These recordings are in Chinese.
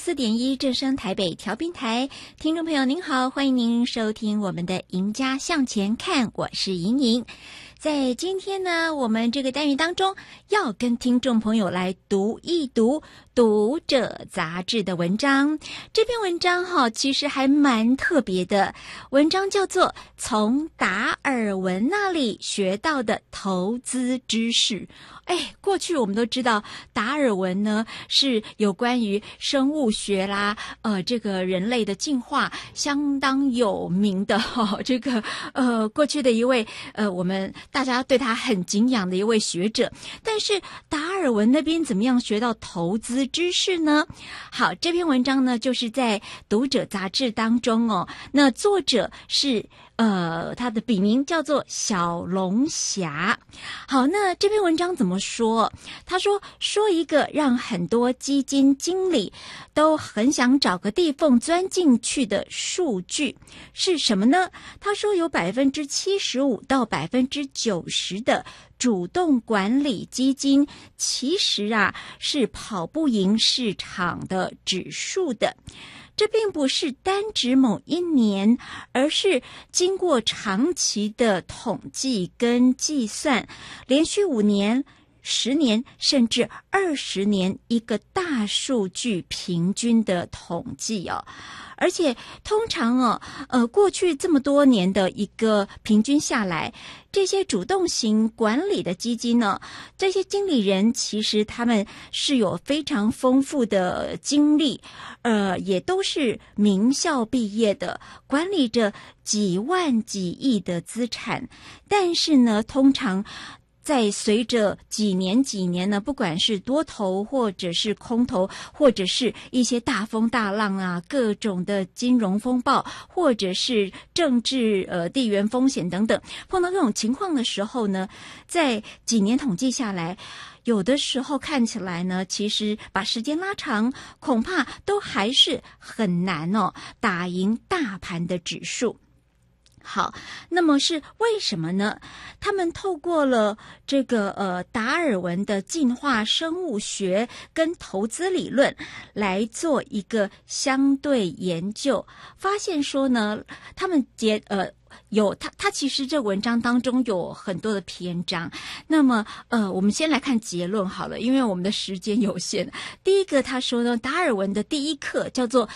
94.1正声台北调频台，听众朋友您好，欢迎您收听我们的赢家向前看，我是莹莹。在今天呢，我们这个单元当中要跟听众朋友来读一读读者杂志的文章。这篇文章其实还蛮特别的，文章叫做从达尔文那里学到的投资知识。过去我们都知道达尔文呢是有关于生物学啦，这个人类的进化相当有名的这个过去的一位我们大家对他很敬仰的一位学者。但是达尔文那边怎么样学到投资知识呢？好，这篇文章呢就是在读者杂志当中那作者是他的笔名叫做小龙霞。好，那这篇文章怎么说？他说一个让很多基金经理都很想找个地缝钻进去的数据是什么呢？他说有 75% 到 90% 的主动管理基金其实是跑不赢市场的指数的。这并不是单指某一年，而是经过长期的统计跟计算，连续5年、10年甚至20年一个大数据平均的统计而且通常过去这么多年的一个平均下来，这些主动型管理的基金呢，这些经理人其实他们是有非常丰富的经历，也都是名校毕业的，管理着几万几亿的资产。但是呢，通常在随着几年呢，不管是多头或者是空头，或者是一些大风大浪各种的金融风暴，或者是政治地缘风险等等，碰到这种情况的时候呢，在几年统计下来，有的时候看起来呢，其实把时间拉长，恐怕都还是很难打赢大盘的指数。好，那么是为什么呢？他们透过了这个达尔文的进化生物学跟投资理论来做一个相对研究，发现说呢，他们他其实这文章当中有很多的篇章。那么我们先来看结论好了，因为我们的时间有限。第一个他说呢，达尔文的第一课叫做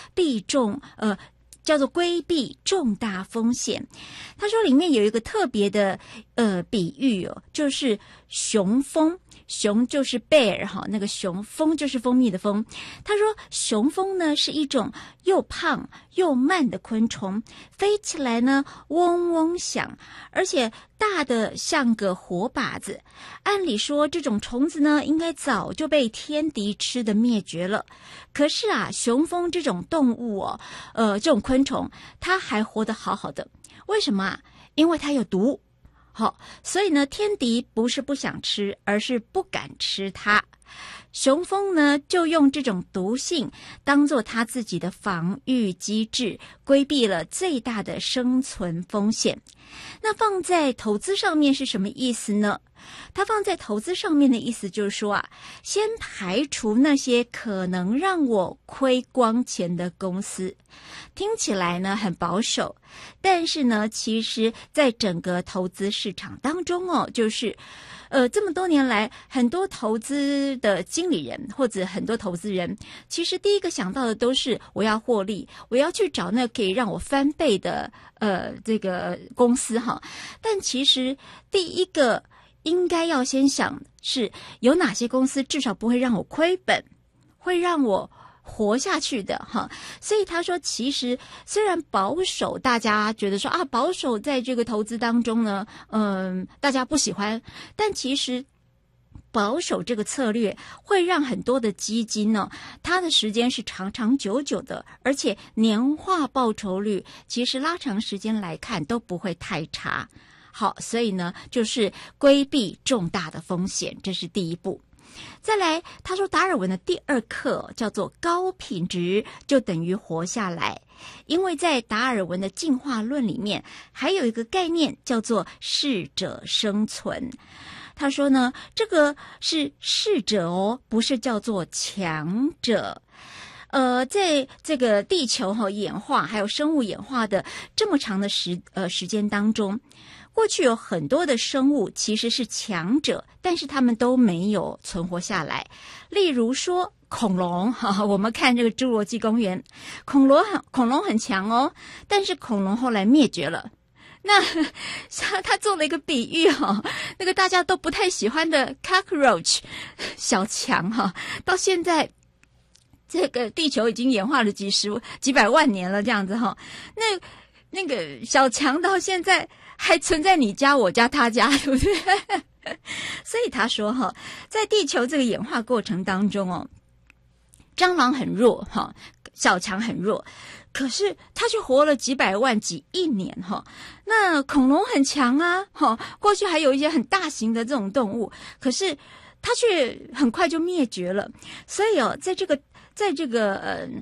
规避重大风险。他说里面有一个特别的比喻就是熊蜂，熊就是 bear 那个熊，蜂就是蜂蜜的蜂。他说熊蜂呢是一种又胖又慢的昆虫，飞起来呢嗡嗡响，而且大的像个火把子。按理说这种虫子呢应该早就被天敌吃的灭绝了，可是熊蜂这种动物这种昆虫它还活得好好的。为什么因为它有毒。好，所以呢，天敌不是不想吃，而是不敢吃它。熊蜂呢，就用这种毒性当做它自己的防御机制，规避了最大的生存风险。那放在投资上面是什么意思呢？它放在投资上面的意思就是说先排除那些可能让我亏光钱的公司。听起来呢很保守，但是呢，其实在整个投资市场当中就是这么多年来，很多投资的经理人或者很多投资人，其实第一个想到的都是我要获利，我要去找那可以让我翻倍的这个公司但其实第一个应该要先想是有哪些公司至少不会让我亏本，会让我活下去的所以他说其实虽然保守，大家觉得说保守在这个投资当中呢大家不喜欢，但其实保守这个策略会让很多的基金呢，它的时间是长长久久的，而且年化报酬率其实拉长时间来看都不会太差。好，所以呢就是规避重大的风险，这是第一步。再来他说达尔文的第二课叫做高品质就等于活下来，因为在达尔文的进化论里面还有一个概念叫做适者生存。他说呢这个是适者不是叫做强者。 在这个地球演化还有生物演化的这么长的时间当中，过去有很多的生物其实是强者，但是他们都没有存活下来。例如说恐龙，我们看这个侏罗纪公园，恐龙很强哦，但是恐龙后来灭绝了。那他做了一个比喻那个大家都不太喜欢的 cockroach 小强到现在这个地球已经演化了几百万年了这样子那个小强到现在还存在你家我家他家，对不对？所以他说在地球这个演化过程当中蟑螂很弱小强很弱，可是他却活了几百万几亿年那恐龙很强啊过去还有一些很大型的这种动物，可是它却很快就灭绝了。所以在这个